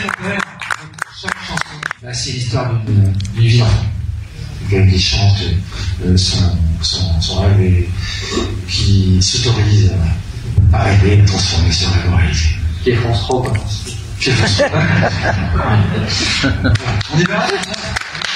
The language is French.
chaque chanson, c'est l'histoire d'une vie d'enfant. Qui chante son rêve et qui s'autorise à rêver, à transformer ce rêve en réalité. Qui est France 3, quoi. On y va.